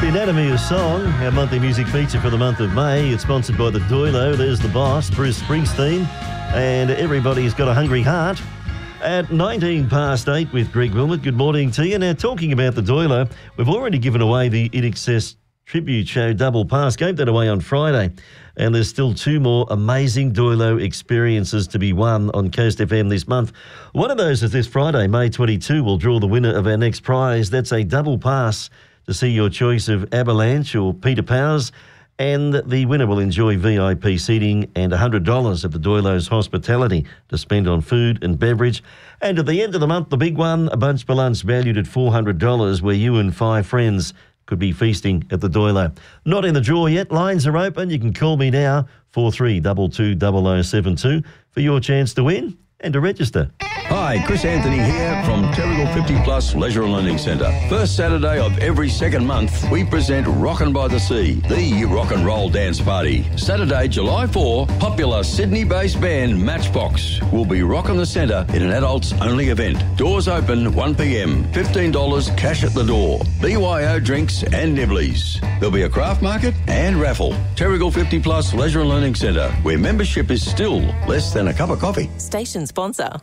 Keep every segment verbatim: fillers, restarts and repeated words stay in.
The Anatomy of Song, our monthly music feature for the month of May. It's sponsored by the Doilo. There's the boss, Bruce Springsteen. And everybody's got a hungry heart. At nineteen past eight with Greg Wilmot. Good morning to you. Now, talking about the Doilo, we've already given away the I N X S Tribute Show Double Pass. Gave that away on Friday. And there's still two more amazing Doilo experiences to be won on Coast F M this month. One of those is this Friday, May twenty-second. We'll draw the winner of our next prize. That's a double pass to see your choice of Avalanche or Peter Powers, and the winner will enjoy V I P seating and one hundred dollars of the Doilo's hospitality to spend on food and beverage. And at the end of the month, the big one, a bunch for lunch valued at four hundred dollars, where you and five friends could be feasting at the Doilo. Not in the draw yet. Lines are open. You can call me now, four three two two zero zero seven two, for your chance to win and to register. Hi, Chris Anthony here from Terrigal fifty plus Leisure and Learning Centre. First Saturday of every second month, we present Rockin' by the Sea, the rock and roll dance party. Saturday, July fourth, popular Sydney-based band Matchbox will be rocking the centre in an adults-only event. Doors open one p m, fifteen dollars cash at the door. B Y O drinks and nibblies. There'll be a craft market and raffle. Terrigal fifty plus Leisure and Learning Centre, where membership is still less than a cup of coffee. Station sponsor.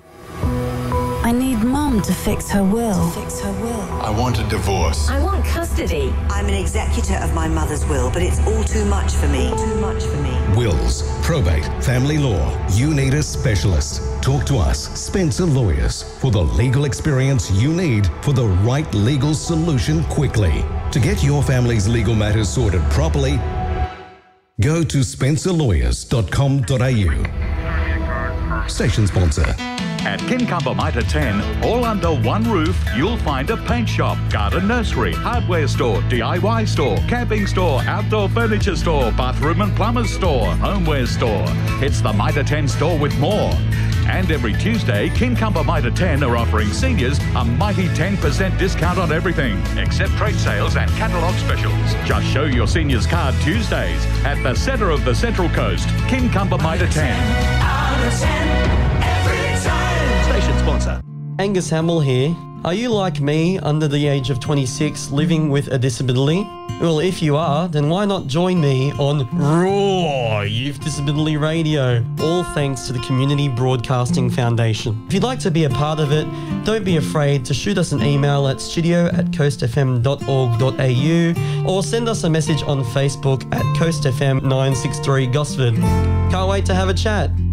I need Mum to fix her will. To fix her will. I want a divorce. I want custody. I'm an executor of my mother's will, but it's all too much for me. Too much for me. Wills, probate, family law. You need a specialist. Talk to us, Spencer Lawyers, for the legal experience you need for the right legal solution quickly. To get your family's legal matters sorted properly, go to spencer lawyers dot com dot a u. Station sponsor. At Kincumber Mitre ten, all under one roof, you'll find a paint shop, garden nursery, hardware store, D I Y store, camping store, outdoor furniture store, bathroom and plumber's store, homeware store. It's the Mitre ten store with more. And every Tuesday, Kincumber Mitre ten are offering seniors a mighty ten percent discount on everything, except trade sales and catalogue specials. Just show your seniors card Tuesdays at the centre of the Central Coast, Kincumber Mitre ten. Out of ten. Station sponsor. Angus Hamill here. Are you like me, under the age of twenty-six, living with a disability? Well, if you are, then why not join me on Raw Youth Disability Radio, all thanks to the Community Broadcasting Foundation. If you'd like to be a part of it, don't be afraid to shoot us an email at studio at coast f m dot org dot a u or send us a message on Facebook at Coast F M nine six three Gosford. Can't wait to have a chat.